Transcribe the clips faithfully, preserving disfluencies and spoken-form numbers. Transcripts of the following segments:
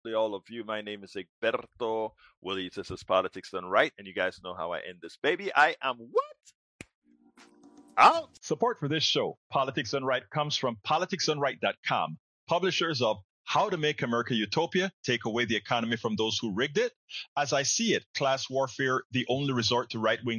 all of you. My name is Egberto Willies. This is Politics Done Right, and you guys know how I end this baby. I am what? Out. Support for this show, Politics Done Right, comes from politics done right dot com, publishers of How to Make America Utopia, Take Away the Economy from Those Who Rigged It. As I See It, Class Warfare, the Only Resort to Right-Wing.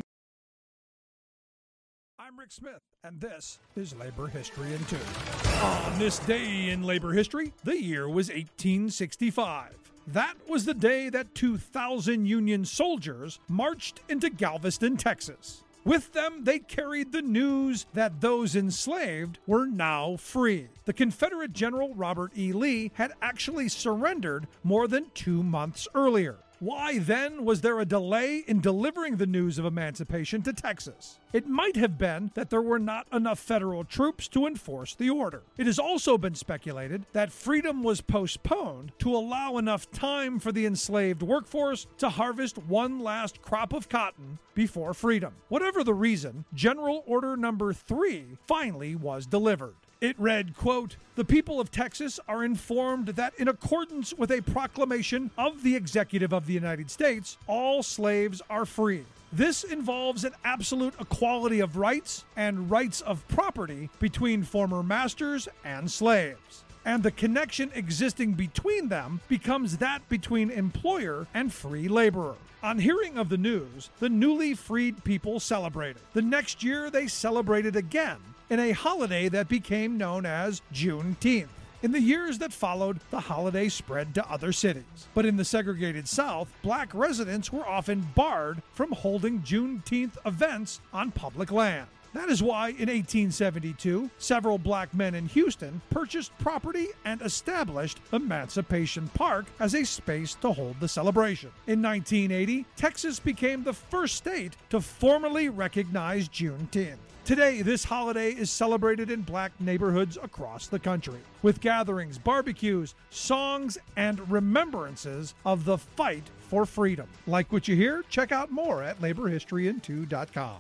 I'm Rick Smith, and this is Labor History in Two. On this day in labor history, the year was eighteen sixty-five. That was the day that two thousand Union soldiers marched into Galveston, Texas. With them, they carried the news that those enslaved were now free. The Confederate General Robert E. Lee had actually surrendered more than two months earlier. Why then was there a delay in delivering the news of emancipation to Texas? It might have been that there were not enough federal troops to enforce the order. It has also been speculated that freedom was postponed to allow enough time for the enslaved workforce to harvest one last crop of cotton before freedom. Whatever the reason, General Order Number Three finally was delivered. It read, quote, "The people of Texas are informed that in accordance with a proclamation of the Executive of the United States, all slaves are free. This involves an absolute equality of rights and rights of property between former masters and slaves. And the connection existing between them becomes that between employer and free laborer." On hearing of the news, the newly freed people celebrated. The next year, they celebrated again in a holiday that became known as Juneteenth. In the years that followed, the holiday spread to other cities. But in the segregated South, black residents were often barred from holding Juneteenth events on public land. That is why in eighteen seventy-two, several black men in Houston purchased property and established Emancipation Park as a space to hold the celebration. In nineteen eighty, Texas became the first state to formally recognize Juneteenth. Today, this holiday is celebrated in black neighborhoods across the country, with gatherings, barbecues, songs, and remembrances of the fight for freedom. Like what you hear? Check out more at labor history in two dot com.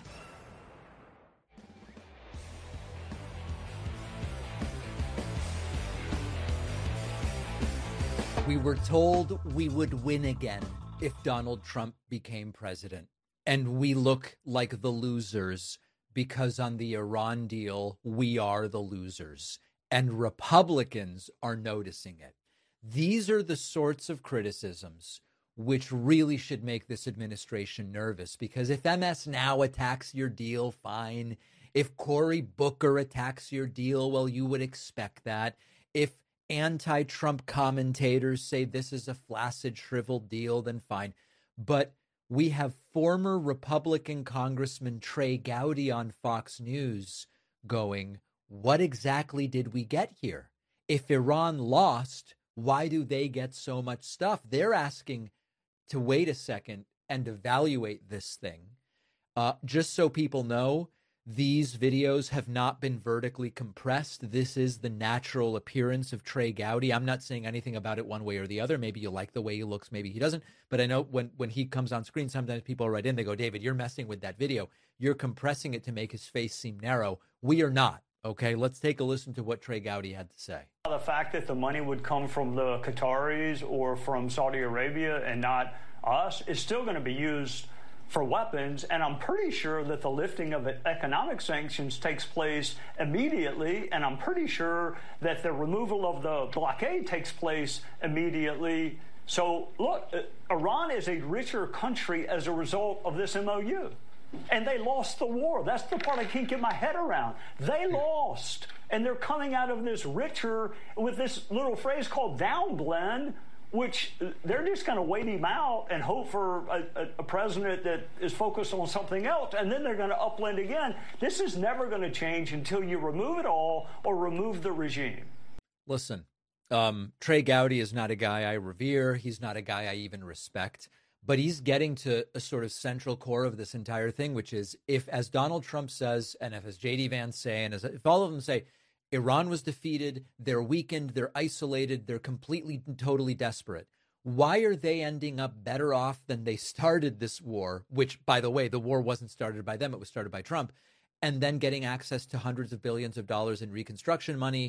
We were told we would win again if Donald Trump became president. And we look like the losers because on the Iran deal, we are the losers. And Republicans are noticing it. These are the sorts of criticisms which really should make this administration nervous. Because if M S Now attacks your deal, fine. If Cory Booker attacks your deal, well, you would expect that. If anti-Trump commentators say this is a flaccid, shriveled deal, then fine. But we have former Republican Congressman Trey Gowdy on Fox News going, what exactly did we get here? If Iran lost, why do they get so much stuff? They're asking to wait a second and evaluate this thing. Uh, just so people know, these videos have not been vertically compressed. This is the natural appearance of Trey Gowdy. I'm not saying anything about it one way or the other. Maybe you like the way he looks, maybe he doesn't. But I know when, when he comes on screen, sometimes people write in, they go, David, you're messing with that video. You're compressing it to make his face seem narrow. We are not. Okay, let's take a listen to what Trey Gowdy had to say. The fact that the money would come from the Qataris or from Saudi Arabia and not us is still going to be used for weapons, and I'm pretty sure that the lifting of economic sanctions takes place immediately, and I'm pretty sure that the removal of the blockade takes place immediately. So, look, Iran is a richer country as a result of this M O U, and they lost the war. That's the part I can't get my head around. They lost, and they're coming out of this richer with this little phrase called downblend, which they're just going to wait him out and hope for a, a, a president that is focused on something else, and then they're going to upblend again. This is never going to change until you remove it all or remove the regime. Listen, um, Trey Gowdy is not a guy I revere. He's not a guy I even respect. But he's getting to a sort of central core of this entire thing, which is if, as Donald Trump says, and if, as J D Vance say, and as if all of them say, Iran was defeated, they're weakened, they're isolated, they're completely and totally desperate. Why are they ending up better off than they started this war, which, by the way, the war wasn't started by them, it was started by Trump, and then getting access to hundreds of billions of dollars in reconstruction money,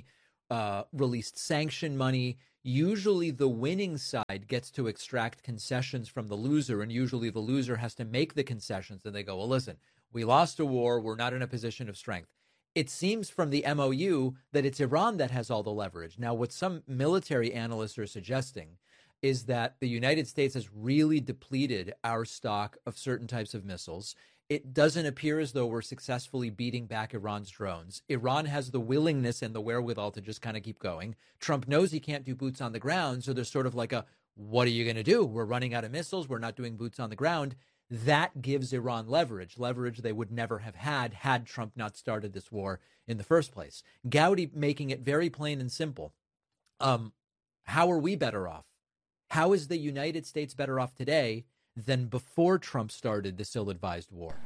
uh, released sanction money. Usually the winning side gets to extract concessions from the loser, and usually the loser has to make the concessions. And they go, well, listen, we lost a war. We're not in a position of strength. It seems from the M O U that it's Iran that has all the leverage. Now, what some military analysts are suggesting is that the United States has really depleted our stock of certain types of missiles. It doesn't appear as though we're successfully beating back Iran's drones. Iran has the willingness and the wherewithal to just kind of keep going. Trump knows he can't do boots on the ground. So there's sort of like a, what are you going to do? We're running out of missiles. We're not doing boots on the ground. That gives Iran leverage, leverage they would never have had had Trump not started this war in the first place. Gowdy making it very plain and simple. Um, how are we better off? How is the United States better off today than before Trump started this ill-advised war?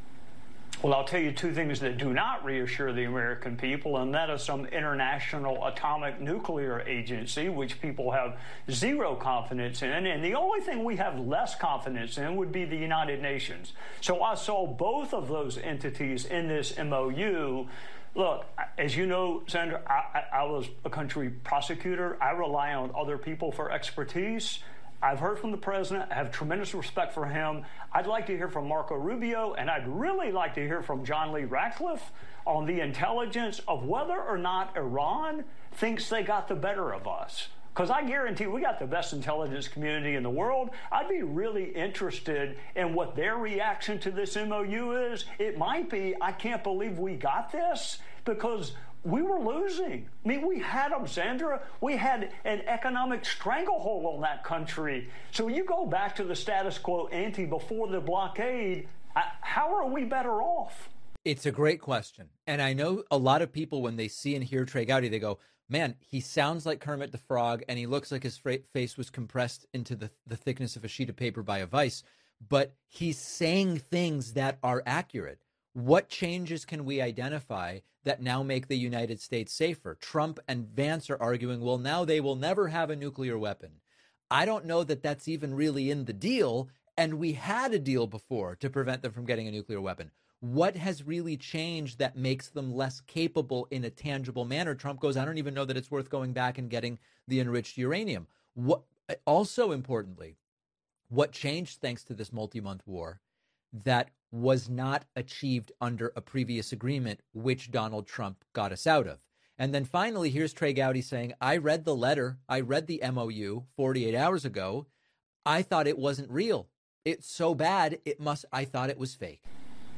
Well, I'll tell you two things that do not reassure the American people, and that is some international atomic nuclear agency, which people have zero confidence in. And the only thing we have less confidence in would be the United Nations. So I saw both of those entities in this M O U. Look, as you know, Sandra, I, I, I was a country prosecutor. I rely on other people for expertise. I've heard from the president. I have tremendous respect for him. I'd like to hear from Marco Rubio, and I'd really like to hear from John Lee Ratcliffe on the intelligence of whether or not Iran thinks they got the better of us. Because I guarantee we got the best intelligence community in the world. I'd be really interested in what their reaction to this M O U is. It might be, I can't believe we got this, because we were losing. I mean, we had them, Sandra. We had an economic stranglehold on that country. So you go back to the status quo ante before the blockade, how are we better off? It's a great question. And I know a lot of people, when they see and hear Trey Gowdy, they go, man, he sounds like Kermit the Frog, and he looks like his face was compressed into the, the thickness of a sheet of paper by a vice. But he's saying things that are accurate. What changes can we identify that now make the United States safer? Trump and Vance are arguing, well, now they will never have a nuclear weapon. I don't know that that's even really in the deal. And we had a deal before to prevent them from getting a nuclear weapon. What has really changed that makes them less capable in a tangible manner? Trump goes, I don't even know that it's worth going back and getting the enriched uranium. What, also importantly, what changed thanks to this multi-month war that was not achieved under a previous agreement, which Donald Trump got us out of? And then finally, here's Trey Gowdy saying, I read the letter, I read the M O U forty-eight hours ago. I thought it wasn't real. It's so bad, it must, I thought it was fake.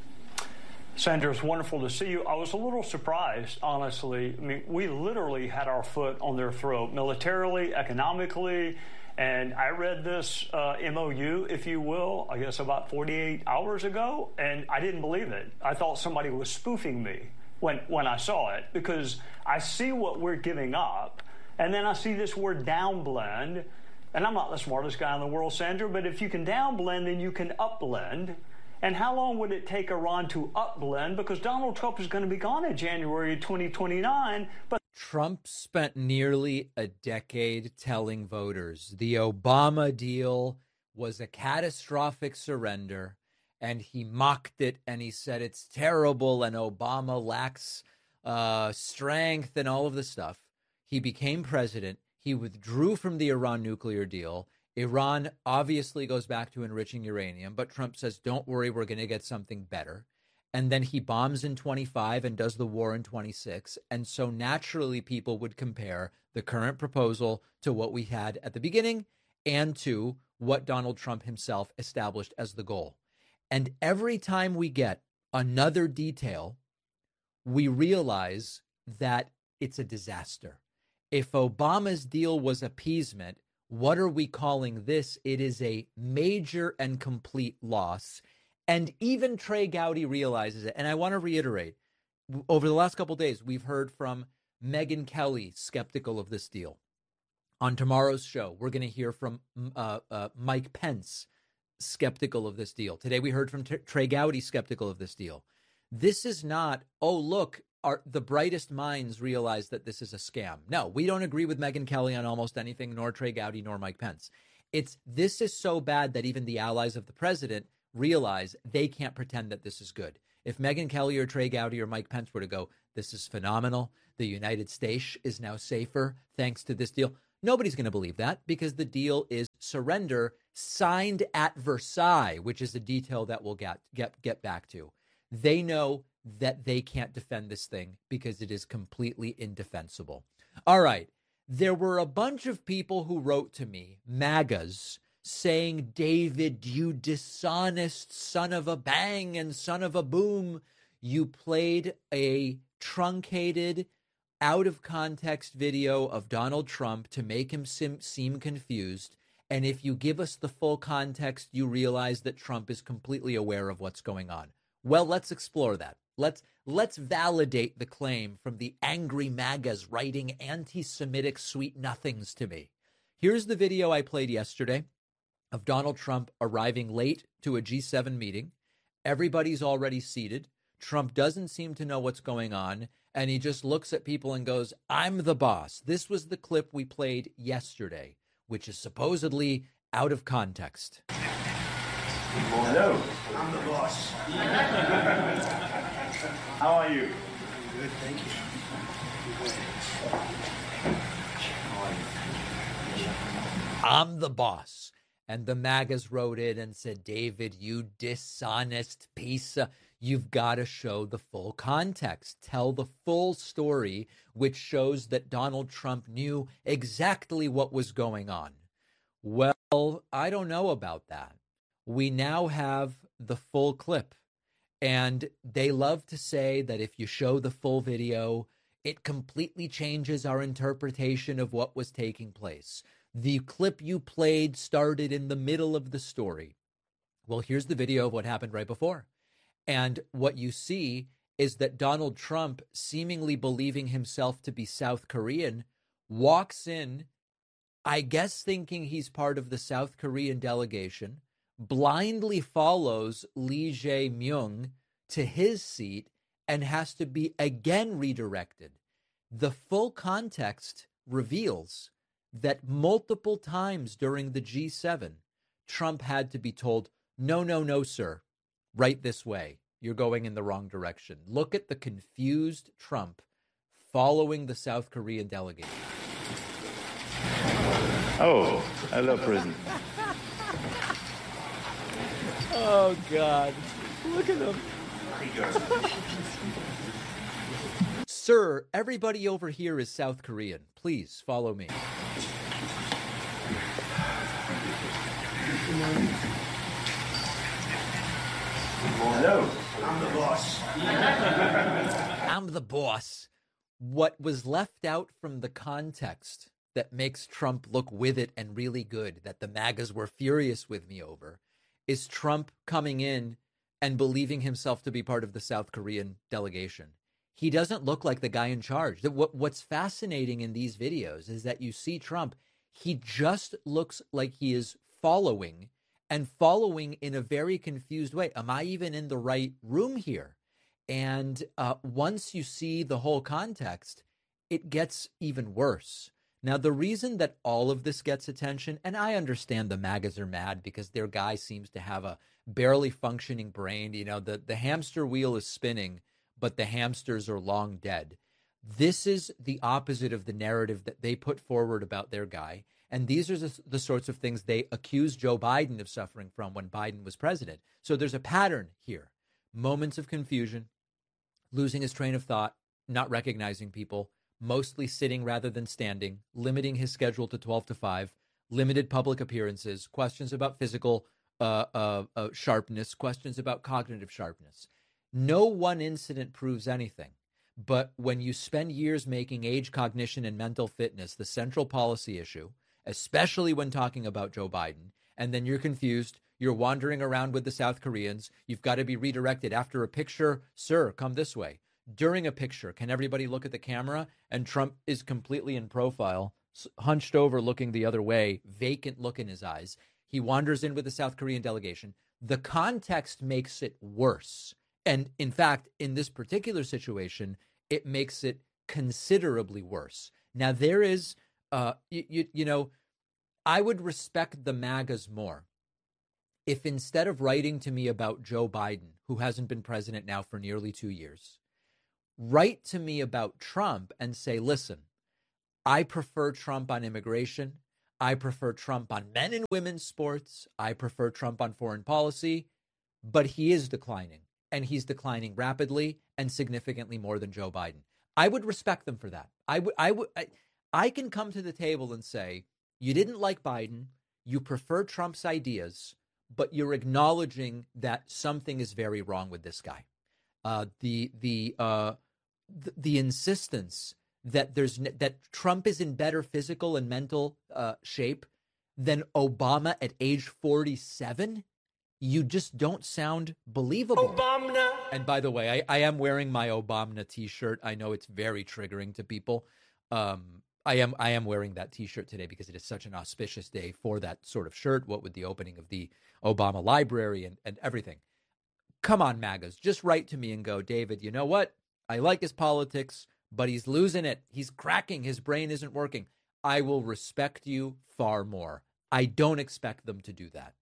Sandra, it's wonderful to see you. I was a little surprised, honestly. I mean, we literally had our foot on their throat, militarily, economically. And I read this uh, M O U, if you will, I guess about forty-eight hours ago, and I didn't believe it. I thought somebody was spoofing me when, when I saw it, because I see what we're giving up, and then I see this word downblend, and I'm not the smartest guy in the world, Sandra, but if you can downblend, then you can upblend. And how long would it take Iran to upblend? Because Donald Trump is going to be gone in January twenty twenty-nine. But Trump spent nearly a decade telling voters the Obama deal was a catastrophic surrender, and he mocked it, and he said it's terrible, and Obama lacks uh, strength and all of this stuff. He became president. He withdrew from the Iran nuclear deal. Iran obviously goes back to enriching uranium, but Trump says, don't worry, we're going to get something better. And then he bombs in twenty-five and does the war in twenty-six. And so naturally, people would compare the current proposal to what we had at the beginning and to what Donald Trump himself established as the goal. And every time we get another detail, we realize that it's a disaster. If Obama's deal was appeasement, what are we calling this? It is a major and complete loss. And even Trey Gowdy realizes it. And I want to reiterate, over the last couple of days, we've heard from Megyn Kelly, skeptical of this deal. On tomorrow's show, we're going to hear from uh, uh, Mike Pence, skeptical of this deal. Today, we heard from T- Trey Gowdy, skeptical of this deal. This is not, oh, look, Our, the brightest minds realize that this is a scam. No, we don't agree with Megyn Kelly on almost anything, nor Trey Gowdy, nor Mike Pence. It's this is so bad that even the allies of the president realize they can't pretend that this is good. If Megyn Kelly or Trey Gowdy or Mike Pence were to go, This is phenomenal. The United States is now safer thanks to this deal. Nobody's going to believe that because the deal is surrender signed at Versailles, which is a detail that we'll get, get, get back to. They know that they can't defend this thing because it is completely indefensible. All right. There were a bunch of people who wrote to me, MAGAs, saying, David, you dishonest son of a bang and son of a boom. You played a truncated, out of context video of Donald Trump to make him sim- seem confused. And if you give us the full context, you realize that Trump is completely aware of what's going on. Well, let's explore that. Let's let's validate the claim from the angry MAGAs writing anti-Semitic sweet nothings to me. Here's the video I played yesterday of Donald Trump arriving late to a G seven meeting. Everybody's already seated. Trump doesn't seem to know what's going on, and he just looks at people and goes, I'm the boss. This was the clip we played yesterday, which is supposedly out of context. Hello, I'm the boss. How are you? Good, thank you. I'm the boss. And the MAGAs wrote it and said, David, you dishonest piece of... You've got to show the full context. Tell the full story, which shows that Donald Trump knew exactly what was going on. Well, I don't know about that. We now have the full clip. And they love to say that if you show the full video, it completely changes our interpretation of what was taking place. The clip you played started in the middle of the story. Well, here's the video of what happened right before. And what you see is that Donald Trump, seemingly believing himself to be South Korean, walks in, I guess thinking he's part of the South Korean delegation, blindly follows Lee Jae-myung to his seat and has to be again redirected. The full context reveals that multiple times during the G seven, Trump had to be told, no, no, no, sir, right this way. You're going in the wrong direction. Look at the confused Trump following the South Korean delegation. Oh, hello, President. Oh, God. Look at him. Sir, everybody over here is South Korean. Please follow me. Hello, I'm the boss. I'm the boss. What was left out from the context that makes Trump look with it and really good, that the MAGAs were furious with me over, is Trump coming in and believing himself to be part of the South Korean delegation. He doesn't look like the guy in charge. What, what's fascinating in these videos is that you see Trump, he just looks like he is following and following in a very confused way. Am I even in the right room here? And uh, once you see the whole context, it gets even worse. Now, the reason that all of this gets attention, and I understand the MAGAs are mad because their guy seems to have a barely functioning brain. You know, the, the hamster wheel is spinning, but the hamsters are long dead. This is the opposite of the narrative that they put forward about their guy. And these are the, the sorts of things they accused Joe Biden of suffering from when Biden was president. So there's a pattern here. Moments of confusion, losing his train of thought, not recognizing people, mostly sitting rather than standing, limiting his schedule to twelve to five, limited public appearances, questions about physical uh, uh, uh, sharpness, questions about cognitive sharpness. No one incident proves anything. But when you spend years making age, cognition, and mental fitness the central policy issue, especially when talking about Joe Biden, and then you're confused, you're wandering around with the South Koreans, you've got to be redirected after a picture, sir, come this way. During a picture, can everybody look at the camera? And Trump is completely in profile, hunched over, looking the other way, vacant look in his eyes. He wanders in with the South Korean delegation. The context makes it worse. And in fact, in this particular situation, it makes it considerably worse. Now, there is, uh, you, you, you know, I would respect the MAGAs more if instead of writing to me about Joe Biden, who hasn't been president now for nearly two years, Write to me about Trump and say, listen, I prefer Trump on immigration. I prefer Trump on men and women's sports. I prefer Trump on foreign policy, but he is declining, and he's declining rapidly and significantly more than Joe Biden. I would respect them for that. I would, I would, I, I can come to the table and say, you didn't like Biden, you prefer Trump's ideas, but you're acknowledging that something is very wrong with this guy. Uh, the the uh, the, the insistence that there's that Trump is in better physical and mental uh, shape than Obama at age forty-seven, you just don't sound believable. Obama. And by the way, I, I am wearing my Obama T-shirt. I know it's very triggering to people. Um, I am I am wearing that T-shirt today because it is such an auspicious day for that sort of shirt. What with the opening of the Obama Library and, and everything. Come on, MAGAs, just write to me and go, David, you know what? I like his politics, but he's losing it. He's cracking. His brain isn't working. I will respect you far more. I don't expect them to do that.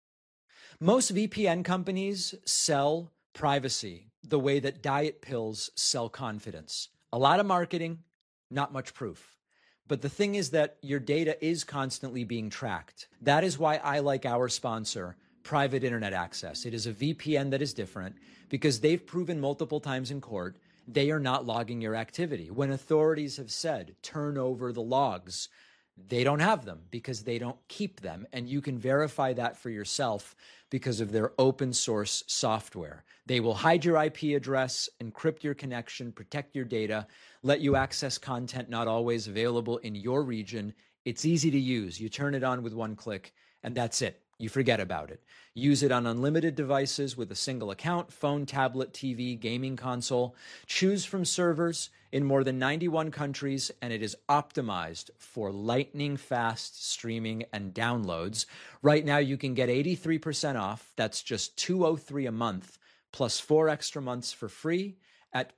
Most V P N companies sell privacy the way that diet pills sell confidence. A lot of marketing, not much proof. But the thing is that your data is constantly being tracked. That is why I like our sponsor, Private Internet Access. It is a V P N that is different because they've proven multiple times in court they are not logging your activity. When authorities have said, turn over the logs, they don't have them because they don't keep them. And you can verify that for yourself because of their open source software. They will hide your I P address, encrypt your connection, protect your data, let you access content not always available in your region. It's easy to use. You turn it on with one click, and that's it. You forget about it. Use it on unlimited devices with a single account, phone, tablet, T V, gaming console. Choose from servers in more than ninety-one countries, and it is optimized for lightning fast streaming and downloads. Right now, you can get eighty-three percent off. That's just two hundred three dollars a month, plus four extra months for free at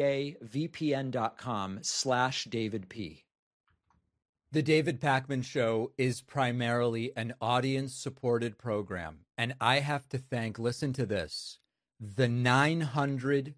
piavpn.com slash David P. The David Pakman Show is primarily an audience-supported program, and I have to thank, listen to this, the nine hundred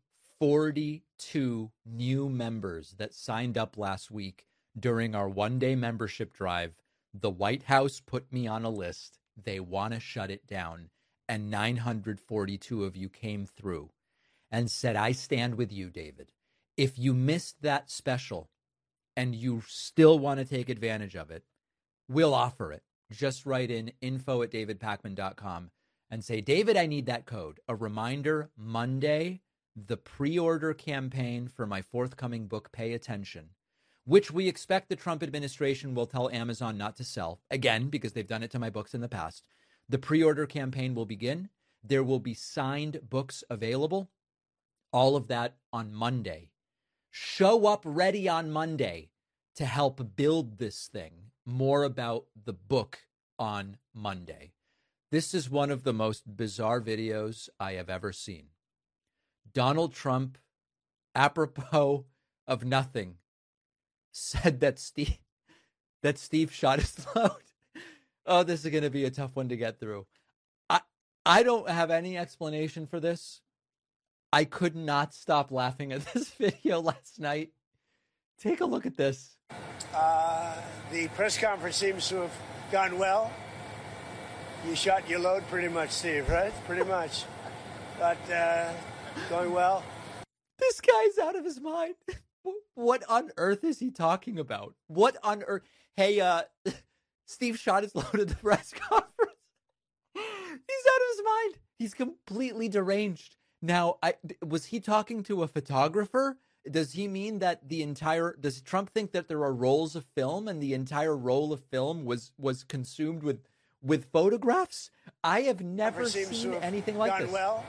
forty-two new members that signed up last week during our one-day membership drive. The White House put me on a list. They want to shut it down, and nine hundred forty-two of you came through and said, I stand with you, David. If you missed that special, and you still want to take advantage of it, we'll offer it. Just write in info at david pakman dot com and say, David, I need that code. A reminder, Monday, the pre-order campaign for my forthcoming book, Pay Attention, which we expect the Trump administration will tell Amazon not to sell, again, because they've done it to my books in the past. The pre-order campaign will begin. There will be signed books available. All of that on Monday. Show up ready on Monday to help build this thing. More about the book on Monday. This is one of the most bizarre videos I have ever seen. Donald Trump, apropos of nothing, said that Steve that Steve shot his load. Oh, this is going to be a tough one to get through. I I don't have any explanation for this. I could not stop laughing at this video last night. Take a look at this. Uh, the press conference seems to have gone well. You shot your load pretty much, Steve, right? Pretty much. But uh, going well. This guy's out of his mind. What on earth is he talking about? What on earth? Hey, uh, Steve shot his load at the press conference. He's out of his mind. He's completely deranged. Now, I, was he talking to a photographer? Does he mean that the entire, does Trump think that there are rolls of film and the entire roll of film was, was consumed with, with photographs? I have never seen anything like this. Well,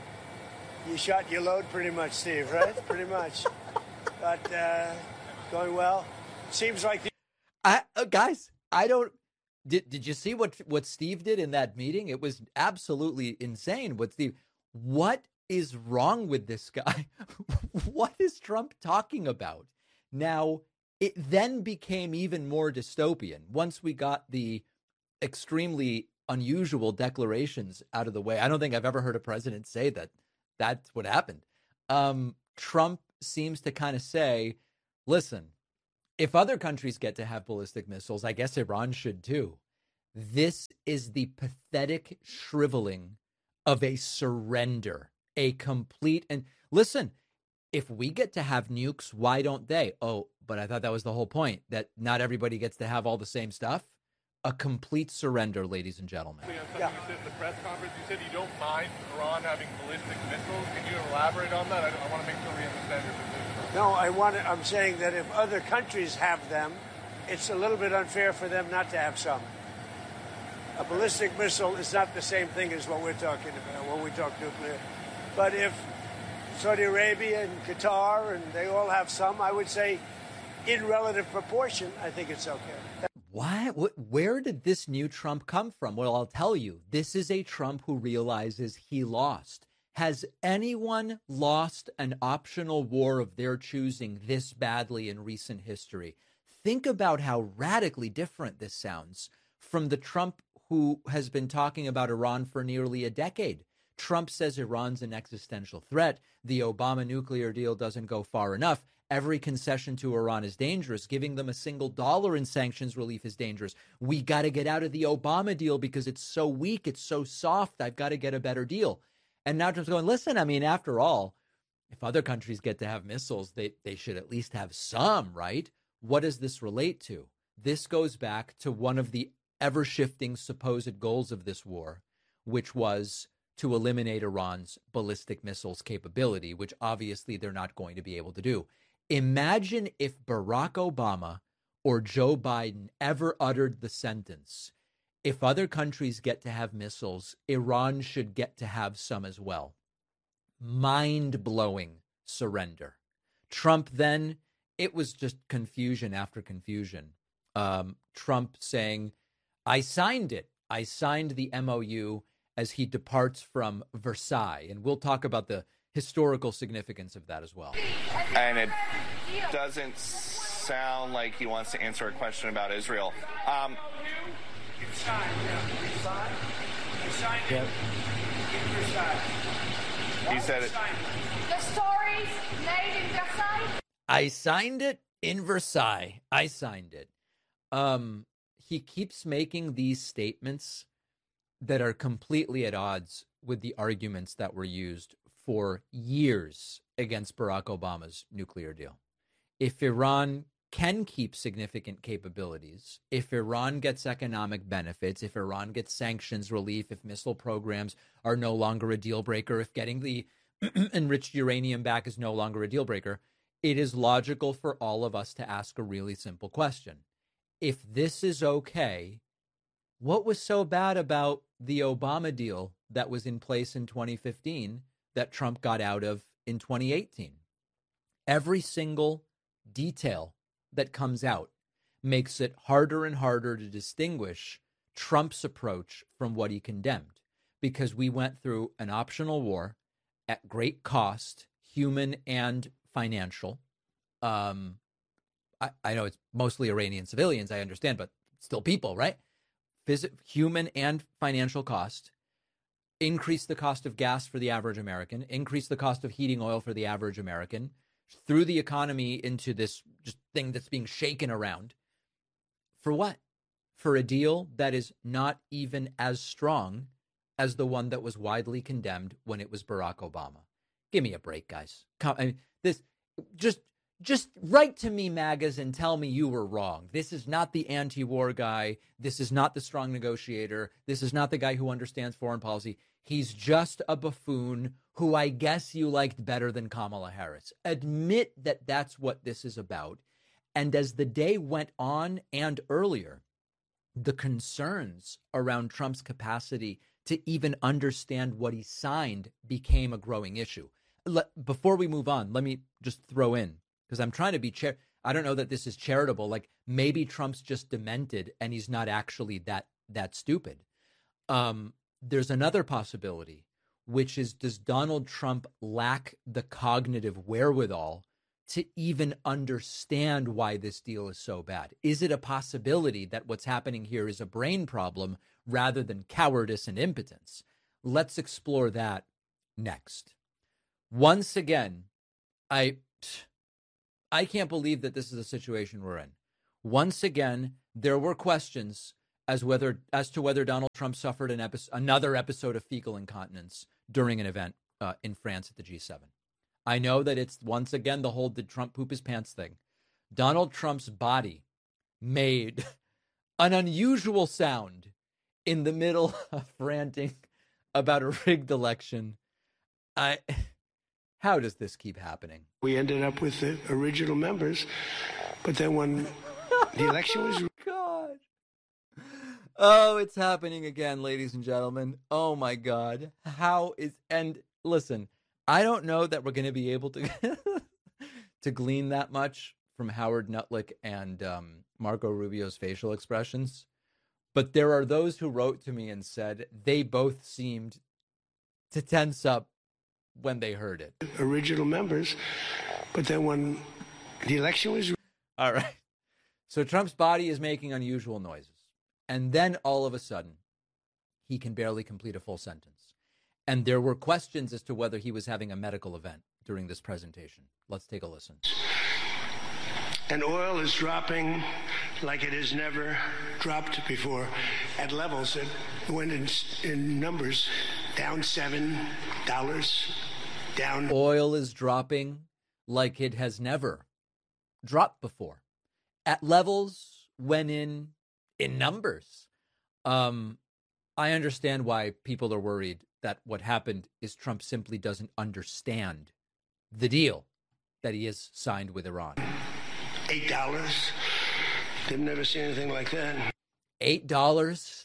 you shot your load pretty much, Steve, right? Pretty much. But uh, going well. Seems like the- I, uh, guys, I don't, did, did you see what, what Steve did in that meeting? It was absolutely insane what Steve, what is wrong with this guy? What is Trump talking about? Now, it then became even more dystopian once we got the extremely unusual declarations out of the way. I don't think I've ever heard a president say that that's what happened. Um, Trump seems to kind of say, listen, if other countries get to have ballistic missiles, I guess Iran should too. This is the pathetic shriveling of a surrender, a complete, and listen, if we get to have nukes, why don't they? Oh, but I thought that was the whole point, that not everybody gets to have all the same stuff. A complete surrender, ladies and gentlemen. Yeah. You said in the press conference, you said you don't mind Iran having ballistic missiles. Can you elaborate on that? I, I want to make sure we understand your position. No, I want to, I'm saying that if other countries have them, it's a little bit unfair for them not to have some. A ballistic missile is not the same thing as what we're talking about when we talk nuclear. But if Saudi Arabia and Qatar, and they all have some, I would say in relative proportion, I think it's okay. Why? Where did this new Trump come from? Well, I'll tell you, this is a Trump who realizes he lost. Has anyone lost an optional war of their choosing this badly in recent history? Think about how radically different this sounds from the Trump who has been talking about Iran for nearly a decade. Trump says Iran's an existential threat. The Obama nuclear deal doesn't go far enough. Every concession to Iran is dangerous. Giving them a single dollar in sanctions relief is dangerous. We got to get out of the Obama deal because it's so weak. It's so soft. I've got to get a better deal. And now Trump's going, listen, I mean, after all, if other countries get to have missiles, they, they should at least have some, right? What does this relate to? This goes back to one of the ever-shifting supposed goals of this war, which was to eliminate Iran's ballistic missiles capability, which obviously they're not going to be able to do. Imagine if Barack Obama or Joe Biden ever uttered the sentence, if other countries get to have missiles, Iran should get to have some as well. Mind-blowing surrender. Trump then, it was just confusion after confusion. Um, Trump saying, I signed it. I signed the M O U as he departs from Versailles. And we'll talk about the historical significance of that as well. And it doesn't sound like he wants to answer a question about Israel. Um, It's signed, yeah. It's signed. You signed it. Yep. In Versailles. he said it. The stories made in Versailles. I signed it in Versailles. I signed it. Um, he keeps making these statements that are completely at odds with the arguments that were used for years against Barack Obama's nuclear deal. If Iran can keep significant capabilities, if Iran gets economic benefits, if Iran gets sanctions relief, if missile programs are no longer a deal breaker, if getting the enriched uranium back is no longer a deal breaker, it is logical for all of us to ask a really simple question. If this is okay, what was so bad about the Obama deal that was in place in twenty fifteen that Trump got out of in twenty eighteen? Every single detail that comes out makes it harder and harder to distinguish Trump's approach from what he condemned, because we went through an optional war at great cost, human and financial. Um, I, I know it's mostly Iranian civilians, I understand, but still people, right? Visit human and financial cost, increase the cost of gas for the average American, increase the cost of heating oil for the average American, threw the economy into this just thing that's being shaken around. For what? For a deal that is not even as strong as the one that was widely condemned when it was Barack Obama. Give me a break, guys. Come, I mean, this just just write to me, MAGAs, and tell me you were wrong. This is not the anti-war guy. This is not the strong negotiator. This is not the guy who understands foreign policy. He's just a buffoon who I guess you liked better than Kamala Harris. Admit that that's what this is about. And as the day went on and earlier, the concerns around Trump's capacity to even understand what he signed became a growing issue. Let, before we move on, let me just throw in, because I'm trying to be char- I don't know that this is charitable. Like maybe Trump's just demented and he's not actually that that stupid. Um, there's another possibility, which is, does Donald Trump lack the cognitive wherewithal to even understand why this deal is so bad? Is it a possibility that what's happening here is a brain problem rather than cowardice and impotence? Let's explore that next. Once again, I I can't believe that this is the situation we're in. Once again, there were questions as whether as to whether Donald Trump suffered an epi- another episode of fecal incontinence during an event uh, in France at the G seven. I know that it's once again the whole did Trump poop his pants thing. Donald Trump's body made an unusual sound in the middle of ranting about a rigged election. I, how does this keep happening? We ended up with the original members, but then when the election was... God. Oh, it's happening again, ladies and gentlemen. Oh, my God. How is... And listen, I don't know that we're going to be able to to glean that much from Howard Nutlick and um, Marco Rubio's facial expressions. But there are those who wrote to me and said they both seemed to tense up when they heard it. Original members, but then when the election was... All right. So Trump's body is making unusual noises. And then all of a sudden, he can barely complete a full sentence. And there were questions as to whether he was having a medical event during this presentation. Let's take a listen. And oil is dropping like it has never dropped before at levels that went in, in numbers down seven dollars, down. Oil is dropping like it has never dropped before at levels when in in numbers. Um, I understand why people are worried that what happened is Trump simply doesn't understand the deal that he has signed with Iran. Eight dollars. Didn't never see anything like that. Eight dollars.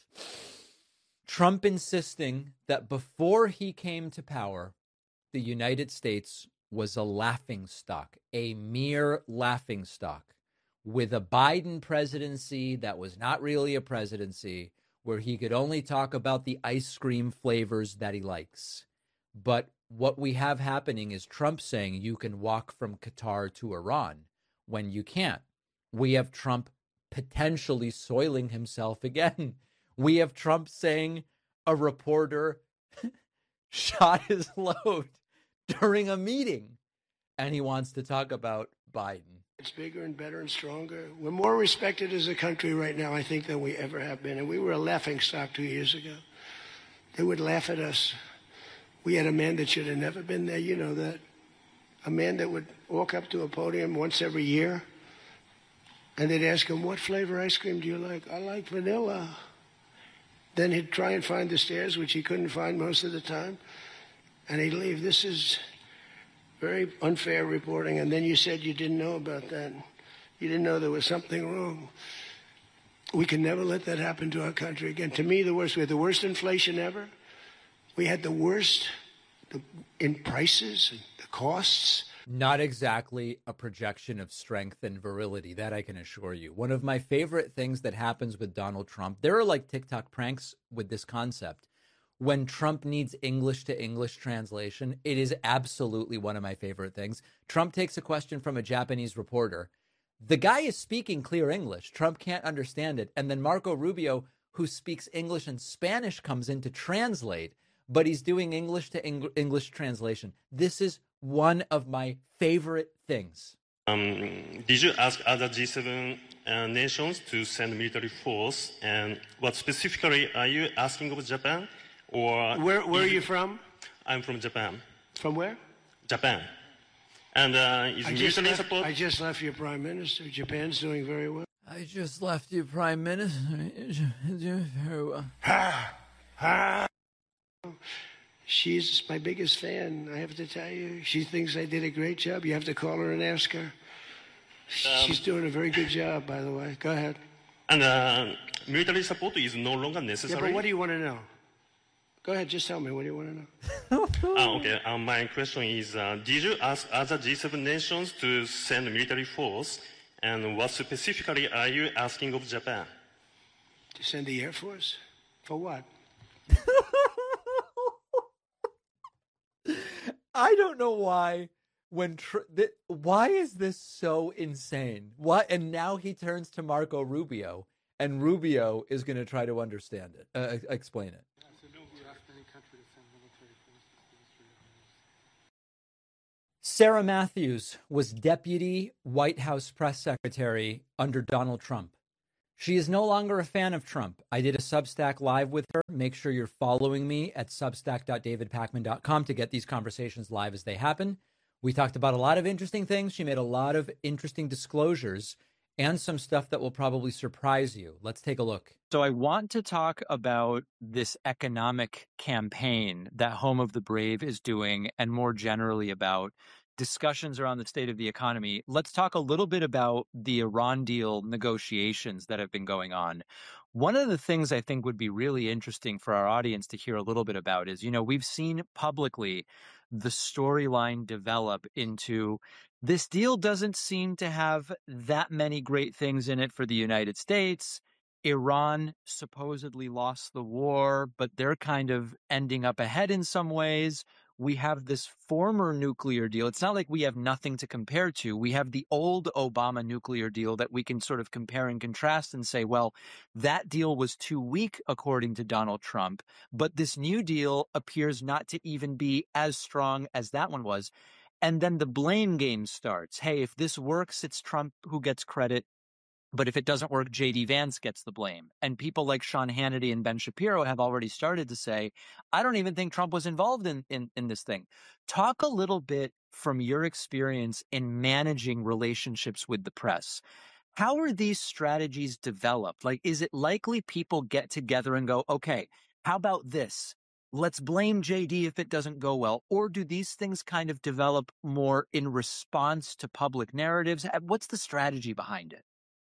Trump insisting that before he came to power, the United States was a laughingstock, a mere laughingstock, with a Biden presidency that was not really a presidency, where he could only talk about the ice cream flavors that he likes. But what we have happening is Trump saying you can walk from Qatar to Iran when you can't. We have Trump potentially soiling himself again. We have Trump saying a reporter shot his load during a meeting, and he wants to talk about Biden. It's bigger and better and stronger. We're more respected as a country right now, I think, than we ever have been. And we were a laughingstock two years ago. They would laugh at us. We had a man that should have never been there. You know that. A man that would walk up to a podium once every year, and they'd ask him, what flavor ice cream do you like? I like vanilla. Then he'd try and find the stairs, which he couldn't find most of the time, and he'd leave. This is very unfair reporting. And then you said you didn't know about that. You didn't know there was something wrong. We can never let that happen to our country again. To me, the worst. We had the worst inflation ever. We had the worst the, in prices and the costs. Not exactly a projection of strength and virility, that I can assure you. One of my favorite things that happens with Donald Trump, there are like TikTok pranks with this concept. When Trump needs English to English translation, it is absolutely one of my favorite things. Trump takes a question from a Japanese reporter. The guy is speaking clear English. Trump can't understand it. And then Marco Rubio, who speaks English and Spanish, comes in to translate, but he's doing English to Eng- English translation. This is one of my favorite things. Um, did you ask other G seven uh, nations to send military force? And what specifically are you asking of Japan? Or where where are you from? I'm from Japan. From where? Japan. And uh, is I military just left, support? I just left your prime minister. Japan's doing very well. I just left you prime minister. Doing very well. Ha! Ha! She's my biggest fan, I have to tell you. She thinks I did a great job. You have to call her and ask her. She's um, doing a very good job, by the way. Go ahead. And uh, military support is no longer necessary. Yeah, but what do you want to know? Go ahead, just tell me. What do you want to know? oh, okay. Um, my question is, uh, did you ask other G seven nations to send military force? And what specifically are you asking of Japan? To send the Air Force? For what? I don't know why. When tr- th- why is this so insane? What? And now he turns to Marco Rubio, and Rubio is going to try to understand it, uh, explain it. Sarah Matthews was deputy White House press secretary under Donald Trump. She is no longer a fan of Trump. I did a Substack live with her. Make sure you're following me at substack dot david pakman dot com to get these conversations live as they happen. We talked about a lot of interesting things. She made a lot of interesting disclosures and some stuff that will probably surprise you. Let's take a look. So I want to talk about this economic campaign that Home of the Brave is doing, and more generally about discussions around the state of the economy. Let's talk a little bit about the Iran deal negotiations that have been going on. One of the things I think would be really interesting for our audience to hear a little bit about is, you know, we've seen publicly the storyline develop into this deal doesn't seem to have that many great things in it for the United States. Iran supposedly lost the war, but they're kind of ending up ahead in some ways. We have this former nuclear deal. It's not like we have nothing to compare to. We have the old Obama nuclear deal that we can sort of compare and contrast and say, well, that deal was too weak, according to Donald Trump. But this new deal appears not to even be as strong as that one was. And then the blame game starts. Hey, if this works, it's Trump who gets credit. But if it doesn't work, J D Vance gets the blame. And people like Sean Hannity and Ben Shapiro have already started to say, I don't even think Trump was involved in, in, in this thing. Talk a little bit from your experience in managing relationships with the press. How are these strategies developed? Like, is it likely people get together and go, okay, how about this? Let's blame J D if it doesn't go well. Or do these things kind of develop more in response to public narratives? What's the strategy behind it?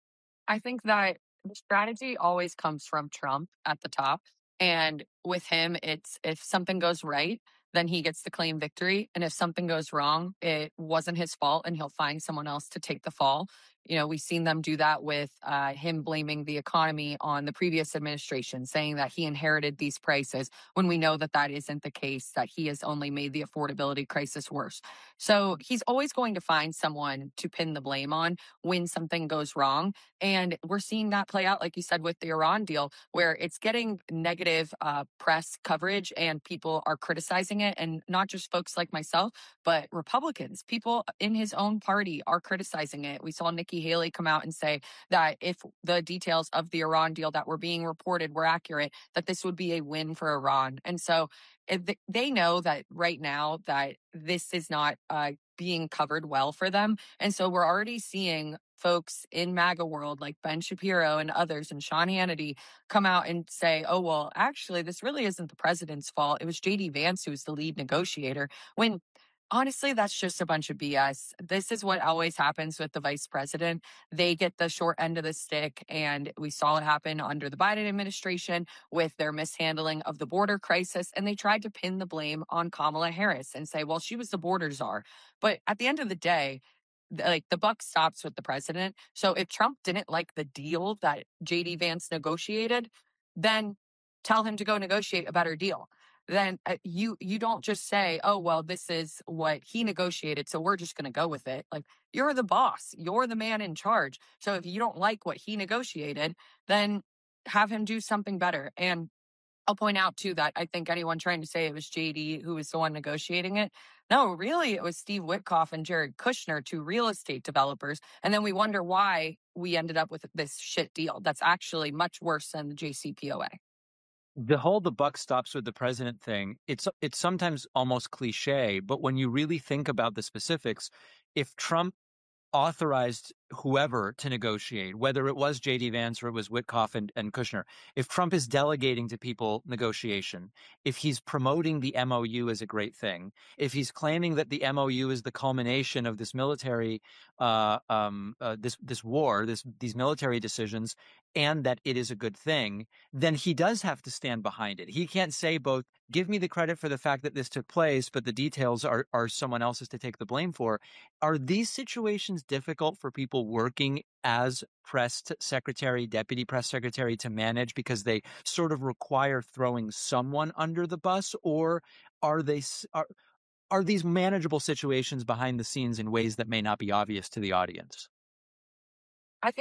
I think that the strategy always comes from Trump at the top. And with him, it's if something goes right, then he gets to claim victory. And if something goes wrong, it wasn't his fault and he'll find someone else to take the fall. You know, we've seen them do that with uh, him blaming the economy on the previous administration, saying that he inherited these prices when we know that that isn't the case, that he has only made the affordability crisis worse. So he's always going to find someone to pin the blame on when something goes wrong. And we're seeing that play out, like you said, with the Iran deal, where it's getting negative uh, press coverage and people are criticizing it. And not just folks like myself, but Republicans, people in his own party are criticizing it. We saw Nikki Haley come out and say that if the details of the Iran deal that were being reported were accurate, that this would be a win for Iran. And so if they know that right now that this is not uh, being covered well for them. And so we're already seeing folks in MAGA world like Ben Shapiro and others and Sean Hannity come out and say, oh, well, actually, this really isn't the president's fault. It was J D Vance who was the lead negotiator, when honestly, that's just a bunch of B S. This is what always happens with the vice president. They get the short end of the stick, and we saw it happen under the Biden administration with their mishandling of the border crisis, and they tried to pin the blame on Kamala Harris and say, well, she was the border czar. But at the end of the day, like the buck stops with the president. So if Trump didn't like the deal that J D Vance negotiated, then tell him to go negotiate a better deal. Then uh, you you don't just say, oh, well, this is what he negotiated, so we're just going to go with it. Like, you're the boss. You're the man in charge. So if you don't like what he negotiated, then have him do something better. And I'll point out, too, that I think anyone trying to say it was J D who was the one negotiating it, no, really, it was Steve Witkoff and Jared Kushner, two real estate developers. And then we wonder why we ended up with this shit deal that's actually much worse than the J C P O A. The whole the buck stops with the president thing, it's it's sometimes almost cliche, but when you really think about the specifics, if Trump authorized whoever to negotiate, whether it was J D Vance or it was Witkoff and, and Kushner, if Trump is delegating to people negotiation, if he's promoting the M O U as a great thing, if he's claiming that the M O U is the culmination of this military, uh, um, uh, this this war, this these military decisions, and that it is a good thing, then he does have to stand behind it. He can't say both, give me the credit for the fact that this took place, but the details are, are someone else's to take the blame for. Are these situations difficult for people working as press secretary, deputy press secretary to manage because they sort of require throwing someone under the bus, or are they are, are these manageable situations behind the scenes in ways that may not be obvious to the audience? I think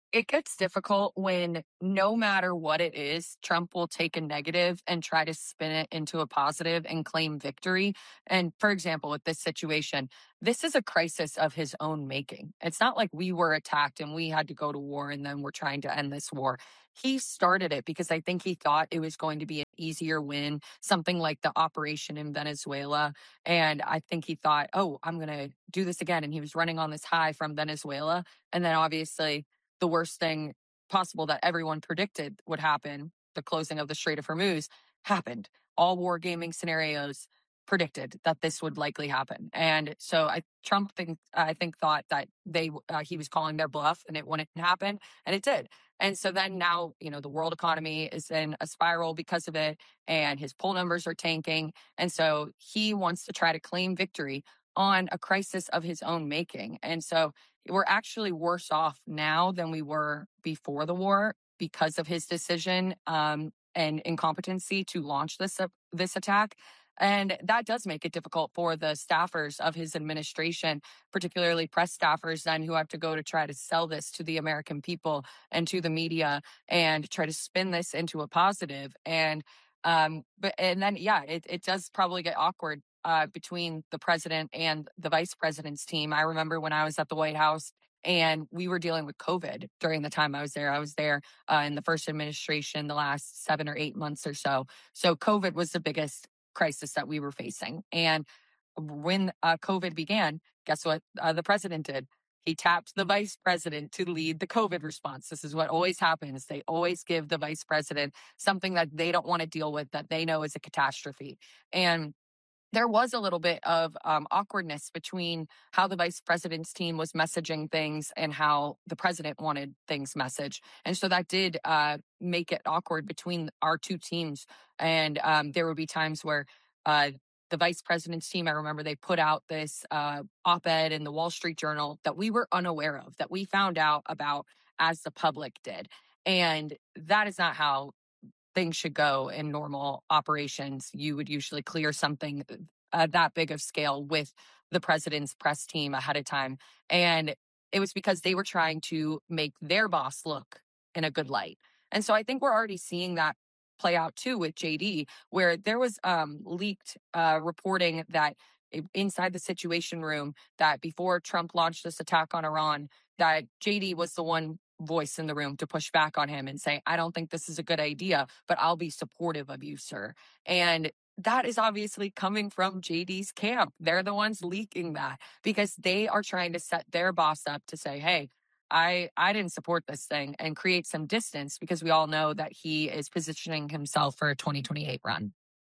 It gets difficult when no matter what it is, Trump will take a negative and try to spin it into a positive and claim victory. And for example, with this situation, this is a crisis of his own making. It's not like we were attacked and we had to go to war and then we're trying to end this war. He started it because I think he thought it was going to be an easier win, something like the operation in Venezuela. And I think he thought, oh, I'm going to do this again. And he was running on this high from Venezuela. And then obviously, the worst thing possible that everyone predicted would happen, the closing of the Strait of Hormuz, happened. All wargaming scenarios predicted that this would likely happen. And so I, Trump, think, I think, thought that they uh, he was calling their bluff and it wouldn't happen, and it did. And so then now, you know, the world economy is in a spiral because of it, and his poll numbers are tanking. And so he wants to try to claim victory on a crisis of his own making. And so we're actually worse off now than we were before the war because of his decision um, and incompetency to launch this uh, this attack. And that does make it difficult for the staffers of his administration, particularly press staffers then who have to go to try to sell this to the American people and to the media and try to spin this into a positive. And um, but and then, yeah, it, it does probably get awkward Uh, between the president and the vice president's team. I remember when I was at the White House and we were dealing with COVID during the time I was there. I was there uh, in the first administration, the last seven or eight months or so. So COVID was the biggest crisis that we were facing. And when uh, COVID began, guess what uh, the president did? He tapped the vice president to lead the COVID response. This is what always happens. They always give the vice president something that they don't want to deal with, that they know is a catastrophe. And there was a little bit of um, awkwardness between how the vice president's team was messaging things and how the president wanted things messaged. And so that did uh, make it awkward between our two teams. And um, there would be times where uh, the vice president's team, I remember they put out this uh, op-ed in the Wall Street Journal that we were unaware of, that we found out about as the public did. And that is not how things should go in normal operations. You would usually clear something uh, that big of scale with the president's press team ahead of time. And it was because they were trying to make their boss look in a good light. And so I think we're already seeing that play out too with J D, where there was um, leaked uh, reporting that inside the Situation Room, that before Trump launched this attack on Iran, that J D was the one voice in the room to push back on him and say, I don't think this is a good idea, but I'll be supportive of you, sir. And that is obviously coming from J D's camp. They're the ones leaking that because they are trying to set their boss up to say, hey, I, I didn't support this thing, and create some distance because we all know that he is positioning himself for a twenty twenty-eight run.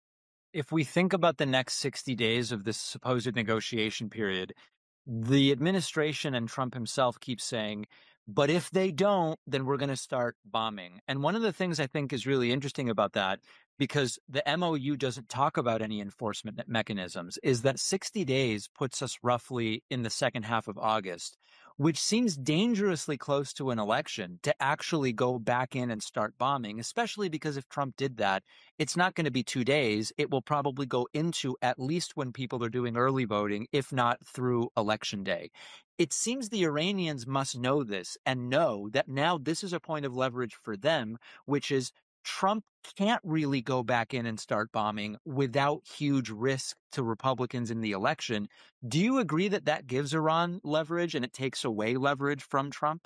If we think about the next sixty days of this supposed negotiation period, the administration and Trump himself keep saying, but if they don't, then we're going to start bombing. And one of the things I think is really interesting about that, because the M O U doesn't talk about any enforcement mechanisms, is that sixty days puts us roughly in the second half of August, which seems dangerously close to an election to actually go back in and start bombing, especially because if Trump did that, it's not going to be two days. It will probably go into at least when people are doing early voting, if not through election day. It seems the Iranians must know this and know that now this is a point of leverage for them, which is Trump can't really go back in and start bombing without huge risk to Republicans in the election. Do you agree that that gives Iran leverage and it takes away leverage from Trump?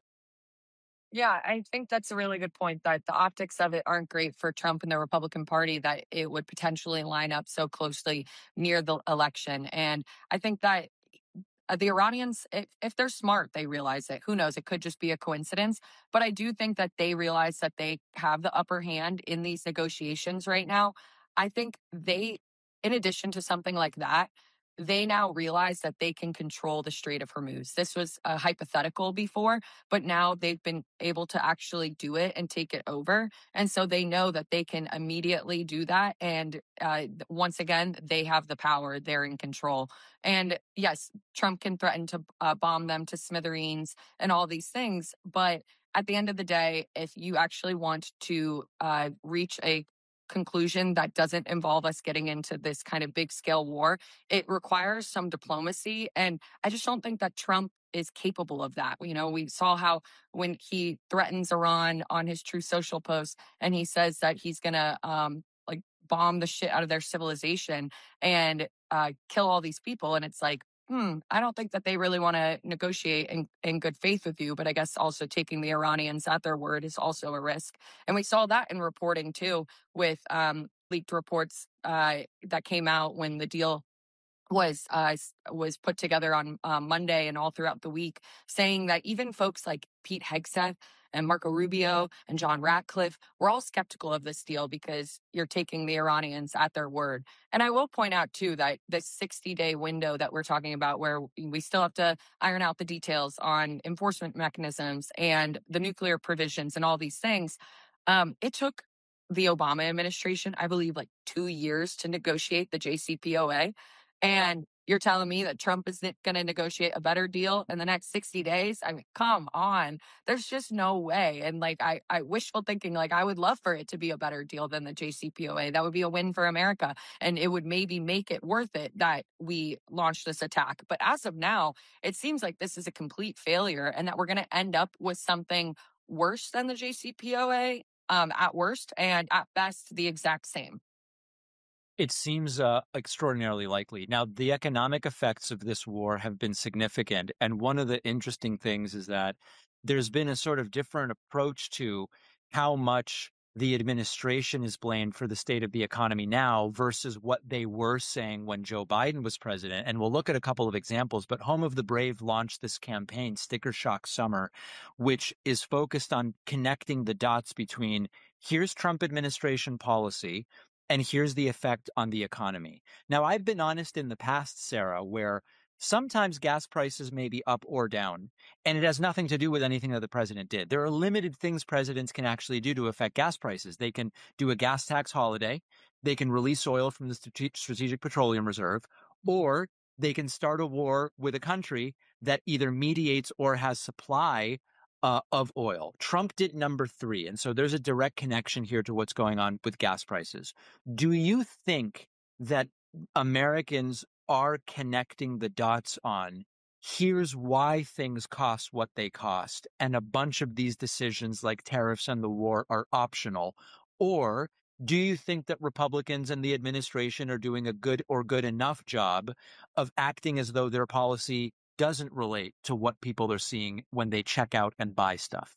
Yeah, I think that's a really good point, that the optics of it aren't great for Trump and the Republican Party, that it would potentially line up so closely near the election. And I think that Uh, the Iranians, if, if they're smart, they realize it. Who knows? It could just be a coincidence. But I do think that they realize that they have the upper hand in these negotiations right now. I think they, in addition to something like that, they now realize that they can control the Strait of Hormuz. This was a hypothetical before, but now they've been able to actually do it and take it over. And so they know that they can immediately do that. And uh, once again, they have the power. They're in control. And yes, Trump can threaten to uh, bomb them to smithereens and all these things. But at the end of the day, if you actually want to uh, reach a conclusion that doesn't involve us getting into this kind of big scale war, it requires some diplomacy. And I just don't think that Trump is capable of that. You know, we saw how when he threatens Iran on his Truth Social post and he says that he's going to um, like bomb the shit out of their civilization and uh, kill all these people. And it's like, hmm, I don't think that they really want to negotiate in, in good faith with you. But I guess also taking the Iranians at their word is also a risk. And we saw that in reporting, too, with um, leaked reports uh, that came out when the deal was uh, was put together on uh, Monday and all throughout the week, saying that even folks like Pete Hegseth and Marco Rubio and John Ratcliffe were all skeptical of this deal because you're taking the Iranians at their word. And I will point out, too, that this sixty-day window that we're talking about, where we still have to iron out the details on enforcement mechanisms and the nuclear provisions and all these things, um, it took the Obama administration, I believe, like two years to negotiate the J C P O A. And you're telling me that Trump is going to negotiate a better deal in the next sixty days? I mean, come on. There's just no way. And like, I, I wishful thinking, like, I would love for it to be a better deal than the J C P O A. That would be a win for America. And it would maybe make it worth it that we launched this attack. But as of now, it seems like this is a complete failure and that we're going to end up with something worse than the J C P O A um, at worst, and at best, the exact same. It seems uh, extraordinarily likely. Now, the economic effects of this war have been significant. And one of the interesting things is that there's been a sort of different approach to how much the administration is blamed for the state of the economy now versus what they were saying when Joe Biden was president. And we'll look at a couple of examples, but Home of the Brave launched this campaign, Sticker Shock Summer, which is focused on connecting the dots between here's Trump administration policy and here's the effect on the economy. Now, I've been honest in the past, Sarah, where sometimes gas prices may be up or down, and it has nothing to do with anything that the president did. There are limited things presidents can actually do to affect gas prices. They can do a gas tax holiday, they can release oil from the Strategic Petroleum Reserve, or they can start a war with a country that either mediates or has supply Uh, of oil. Trump did number three. And so there's a direct connection here to what's going on with gas prices. Do you think that Americans are connecting the dots on here's why things cost what they cost, and a bunch of these decisions like tariffs and the war are optional? Or do you think that Republicans and the administration are doing a good or good enough job of acting as though their policy doesn't relate to what people are seeing when they check out and buy stuff?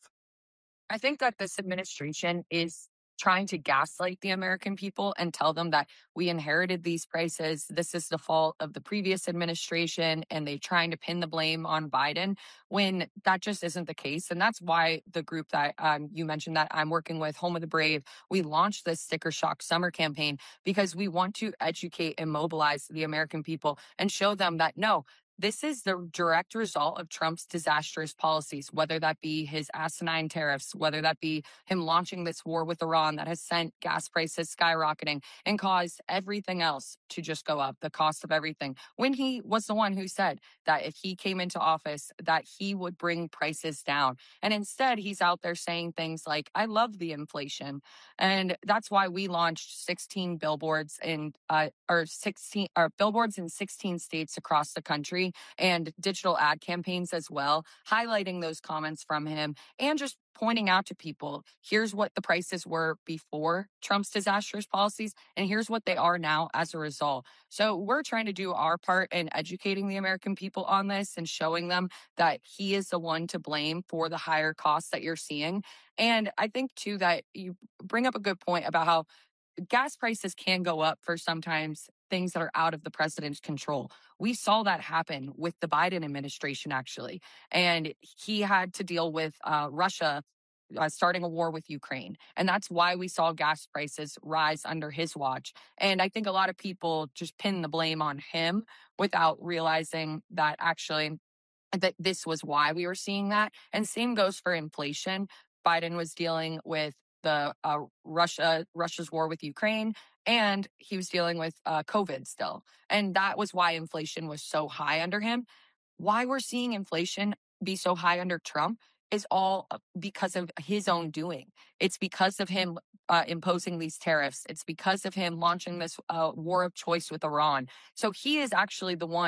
I think that this administration is trying to gaslight the American people and tell them that we inherited these prices. This is the fault of the previous administration, and they're trying to pin the blame on Biden when that just isn't the case. And that's why the group that um, you mentioned that I'm working with, Home of the Brave, we launched this Sticker Shock Summer campaign because we want to educate and mobilize the American people and show them that, no, this is the direct result of Trump's disastrous policies, whether that be his asinine tariffs, whether that be him launching this war with Iran that has sent gas prices skyrocketing and caused everything else to just go up, the cost of everything. When he was the one who said that if he came into office, that he would bring prices down. And instead, he's out there saying things like, I love the inflation. And that's why we launched sixteen billboards in, uh, or sixteen, or billboards in sixteen states across the country, and digital ad campaigns as well, highlighting those comments from him and just pointing out to people, here's what the prices were before Trump's disastrous policies, and here's what they are now as a result. So we're trying to do our part in educating the American people on this and showing them that he is the one to blame for the higher costs that you're seeing. And I think, too, that you bring up a good point about how gas prices can go up for sometimes things that are out of the president's control. We saw that happen with the Biden administration, actually. And he had to deal with uh, Russia uh, starting a war with Ukraine. And that's why we saw gas prices rise under his watch. And I think a lot of people just pin the blame on him without realizing that actually that this was why we were seeing that. And same goes for inflation. Biden was dealing with the uh, Russia Russia's war with Ukraine, and he was dealing with uh, COVID still. And that was why inflation was so high under him. Why we're seeing inflation be so high under Trump is all because of his own doing. It's because of him uh, imposing these tariffs. It's because of him launching this uh, war of choice with Iran. So he is actually the one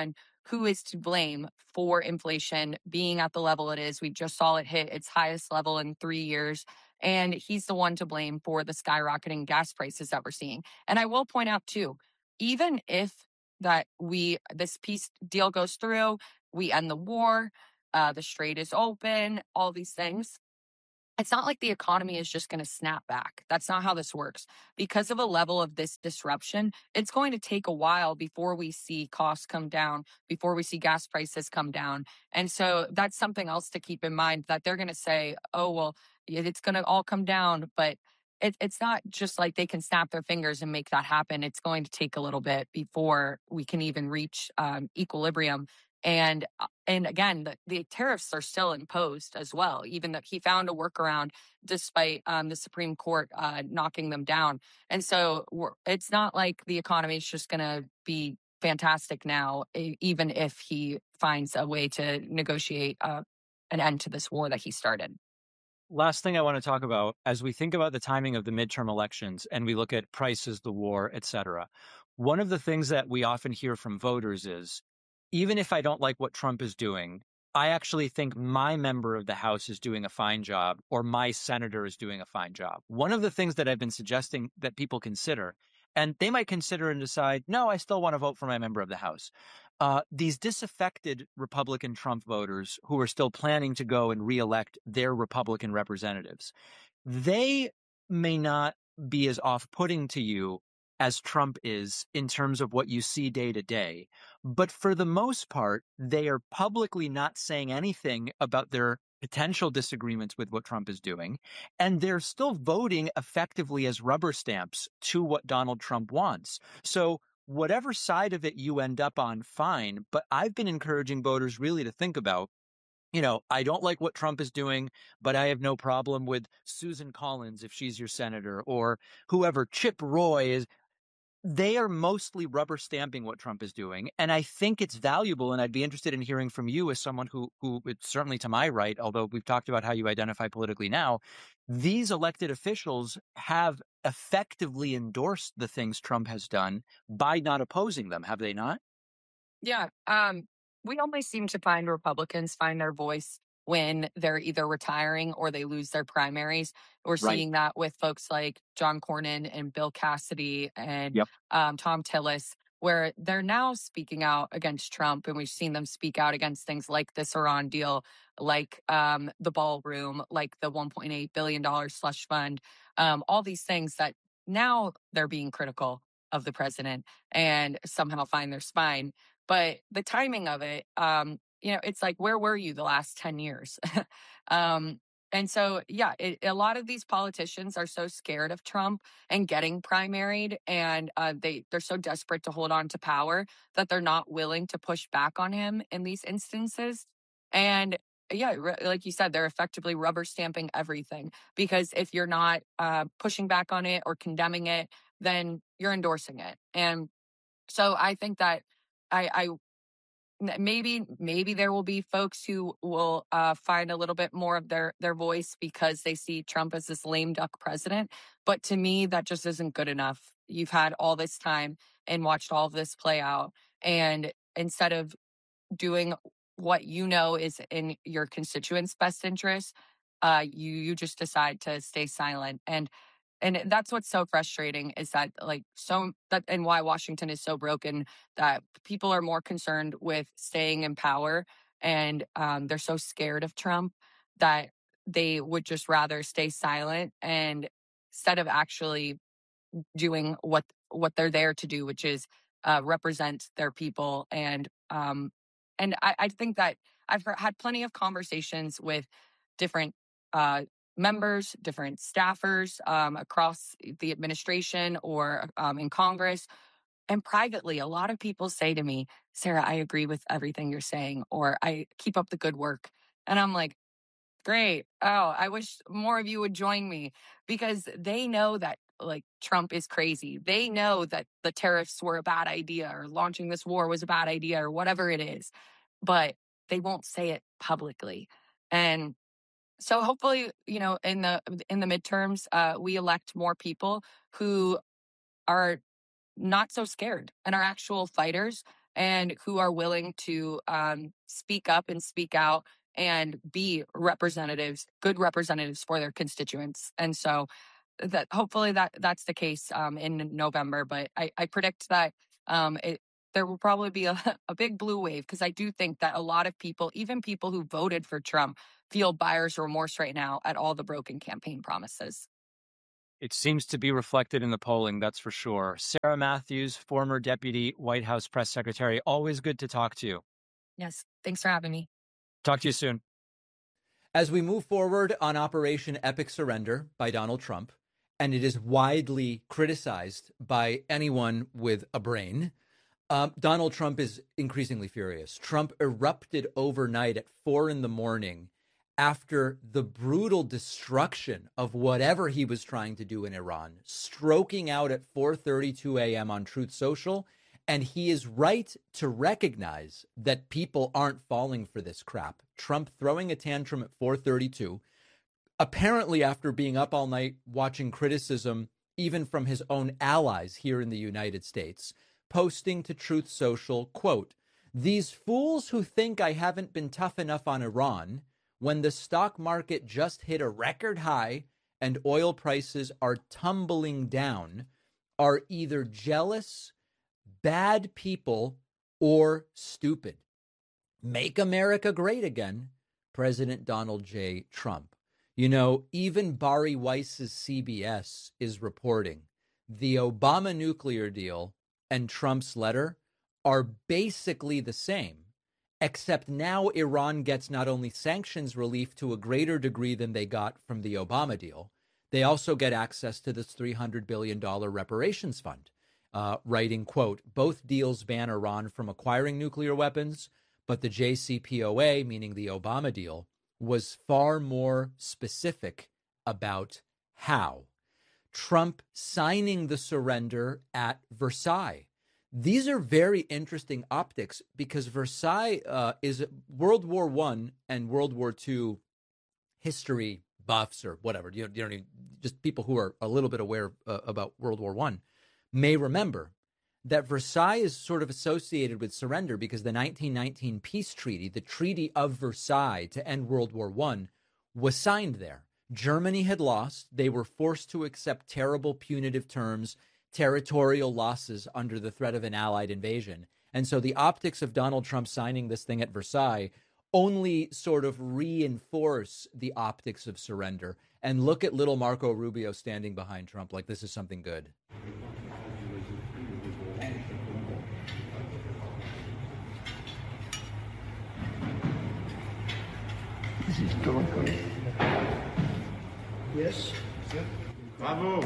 who is to blame for inflation being at the level it is. We just saw it hit its highest level in three years. And he's the one to blame for the skyrocketing gas prices that we're seeing. And I will point out, too, even if that we this peace deal goes through, we end the war, uh, the strait is open, all these things, it's not like the economy is just going to snap back. That's not how this works. Because of a level of this disruption, it's going to take a while before we see costs come down, before we see gas prices come down. And so that's something else to keep in mind, that they're going to say, oh, well, it's going to all come down. But it, it's not just like they can snap their fingers and make that happen. It's going to take a little bit before we can even reach um, equilibrium. And and again, the, the tariffs are still imposed as well, even though he found a workaround despite um, the Supreme Court uh, knocking them down. And so we're, it's not like the economy is just going to be fantastic now, even if he finds a way to negotiate uh, an end to this war that he started. Last thing I want to talk about, as we think about the timing of the midterm elections and we look at prices, the war, et cetera, one of the things that we often hear from voters is, even if I don't like what Trump is doing, I actually think my member of the House is doing a fine job, or my senator is doing a fine job. One of the things that I've been suggesting that people consider, and they might consider and decide, no, I still want to vote for my member of the House. Uh, these disaffected Republican Trump voters who are still planning to go and reelect their Republican representatives, they may not be as off-putting to you as Trump is in terms of what you see day to day. But for the most part, they are publicly not saying anything about their potential disagreements with what Trump is doing. And they're still voting effectively as rubber stamps to what Donald Trump wants. So whatever side of it you end up on, fine. But I've been encouraging voters really to think about, you know, I don't like what Trump is doing, but I have no problem with Susan Collins if she's your senator, or whoever, Chip Roy is. They are mostly rubber stamping what Trump is doing. And I think it's valuable. And I'd be interested in hearing from you as someone who, who it's certainly to my right, although we've talked about how you identify politically now, these elected officials have effectively endorsed the things Trump has done by not opposing them, have they not? Yeah. Um, we only seem to find Republicans find their voice when they're either retiring or they lose their primaries. We're Right. seeing that with folks like John Cornyn and Bill Cassidy and Yep. um, Tom Tillis, where they're now speaking out against Trump. And we've seen them speak out against things like this Iran deal, like um, the ballroom, like the one point eight billion dollars slush fund, um, all these things that now they're being critical of the president and somehow find their spine. But the timing of it, um, you know, it's like, where were you the last ten years? um, and so, yeah, it, a lot of these politicians are so scared of Trump and getting primaried, and uh, they, they're so desperate to hold on to power that they're not willing to push back on him in these instances. And yeah, like you said, they're effectively rubber stamping everything, because if you're not uh, pushing back on it or condemning it, then you're endorsing it. And so I think that I, I maybe maybe there will be folks who will uh, find a little bit more of their their voice because they see Trump as this lame duck president. But to me, that just isn't good enough. You've had all this time and watched all of this play out, and instead of doing what you know is in your constituents' best interest, uh, you you just decide to stay silent. And and that's what's so frustrating, is that like so that and why Washington is so broken, that people are more concerned with staying in power, and um, they're so scared of Trump that they would just rather stay silent, and instead of actually doing what what they're there to do, which is uh, represent their people. And um, and I, I think that I've heard, had plenty of conversations with different uh, members, different staffers um, across the administration or um, in Congress. And privately, a lot of people say to me, Sarah, I agree with everything you're saying, or I keep up the good work. And I'm like, great. Oh, I wish more of you would join me, because they know that like Trump is crazy. They know that the tariffs were a bad idea, or launching this war was a bad idea, or whatever it is, but they won't say it publicly. And so hopefully, you know, in the in the midterms, uh, we elect more people who are not so scared and are actual fighters and who are willing to um, speak up and speak out and be representatives, good representatives for their constituents. And so that hopefully that that's the case um, in November. But I, I predict that um, it, there will probably be a, a big blue wave, because I do think that a lot of people, even people who voted for Trump, feel buyer's remorse right now at all the broken campaign promises. It seems to be reflected in the polling, that's for sure. Sarah Matthews, former Deputy White House Press Secretary, always good to talk to you. Yes, thanks for having me. Talk to you soon. As we move forward on Operation Epic Surrender by Donald Trump, and it is widely criticized by anyone with a brain, um, Donald Trump is increasingly furious. Trump erupted overnight at four in the morning after the brutal destruction of whatever he was trying to do in Iran, stroking out at four thirty-two a.m. on Truth Social. And he is right to recognize that people aren't falling for this crap. Trump throwing a tantrum at four thirty-two, apparently after being up all night watching criticism, even from his own allies here in the United States, posting to Truth Social, quote, "These fools who think I haven't been tough enough on Iran when the stock market just hit a record high and oil prices are tumbling down are either jealous, bad people, or stupid. Make America great again, President Donald J. Trump." You know, even Bari Weiss's C B S is reporting the Obama nuclear deal and Trump's letter are basically the same, except now Iran gets not only sanctions relief to a greater degree than they got from the Obama deal, they also get access to this three hundred billion dollars reparations fund. Uh, writing, quote, "Both deals ban Iran from acquiring nuclear weapons, but the J C P O A, meaning the Obama deal, was far more specific about how." Trump signing the surrender at Versailles. These are very interesting optics, because Versailles uh, is World War One and World War Two history buffs or whatever, you, you don't even, just people who are a little bit aware uh, about World War One may remember that Versailles is sort of associated with surrender because the nineteen nineteen peace treaty, the Treaty of Versailles to end World War One, was signed there. Germany had lost. They were forced to accept terrible punitive terms, territorial losses under the threat of an Allied invasion. And so the optics of Donald Trump signing this thing at Versailles only sort of reinforce the optics of surrender. And look at little Marco Rubio standing behind Trump like this is something good. This is historical. Yes. Bravo.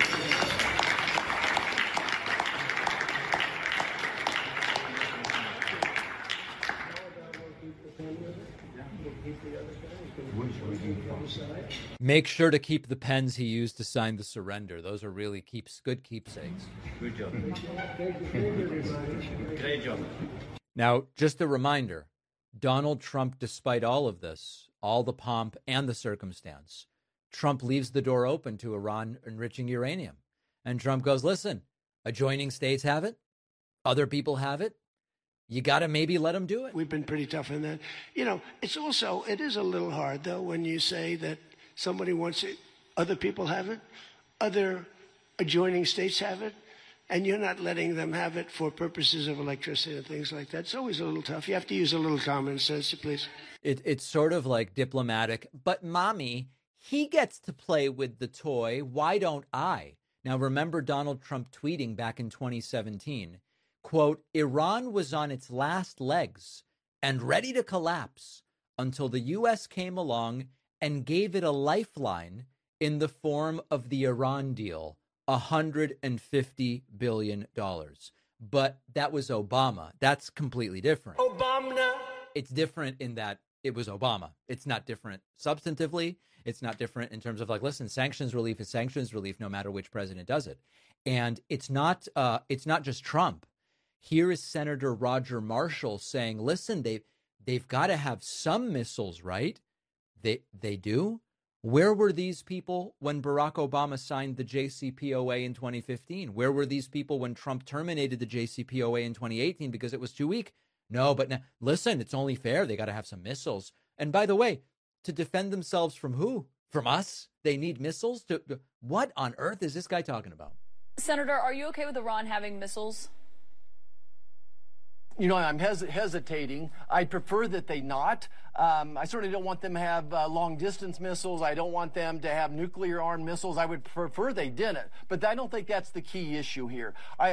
Make sure to keep the pens he used to sign the surrender. Those are really keeps good keepsakes. Good job. Great job. Now, just a reminder, Donald Trump, despite all of this, all the pomp and the circumstance, Trump leaves the door open to Iran enriching uranium. And Trump goes, listen, adjoining states have it. Other people have it. You got to maybe let them do it. We've been pretty tough on that. You know, it's also, it is a little hard, though, when you say that somebody wants it, other people have it, other adjoining states have it, and you're not letting them have it for purposes of electricity and things like that. It's always a little tough. You have to use a little common sense, please. It, it's sort of like diplomatic, but mommy, he gets to play with the toy. Why don't I? Now, remember Donald Trump tweeting back in twenty seventeen, quote, Iran was on its last legs and ready to collapse until the U S came along and gave it a lifeline in the form of the Iran deal, one hundred fifty billion dollars. But that was Obama. That's completely different. Obama. It's different in that it was Obama. It's not different substantively. It's not different in terms of like, listen, sanctions relief is sanctions relief no matter which president does it. And it's not uh, it's not just Trump. Here is Senator Roger Marshall saying, listen, they, they've got to have some missiles, right? They they do? Where were these people when Barack Obama signed the J C P O A in twenty fifteen? Where were these people when Trump terminated the J C P O A in twenty eighteen because it was too weak? No, but now, listen, it's only fair. They got to have some missiles. And by the way, to defend themselves from who? From us? They need missiles? To, to what on earth is this guy talking about? Senator, are you okay with Iran having missiles? You know, I'm hes- hesitating. I prefer that they not. Um, I certainly don't want them to have uh, long-distance missiles. I don't want them to have nuclear-armed missiles. I would prefer they didn't. But I don't think that's the key issue here. I